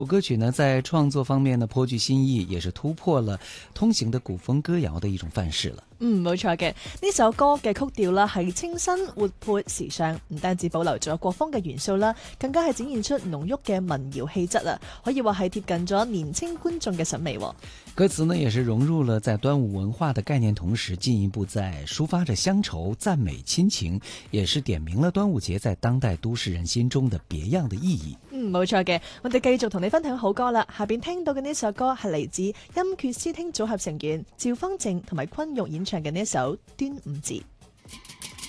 歌曲呢，在創作方面呢頗具新意，也是突破了通行的古風歌謠的一種範式了。 冇錯嘅，呢首歌嘅曲調啦係清新活潑時尚，唔單止保留咗國風嘅元素啦，更加係展現出濃郁嘅民謠氣質啊，可以話係貼近咗年輕觀眾嘅審美。 歌詞呢也是融入了在端午文化的概念，同時進一步在抒發着鄉愁、讚美親情，也是點明了端午節在當代都市人心中的別樣的意義。 冇錯嘅，我哋繼續同你分享好歌啦。下邊聽到嘅呢首歌係嚟自音缺詩聽組合成員趙方靜同埋昆玉演唱嘅呢一首《端午節》。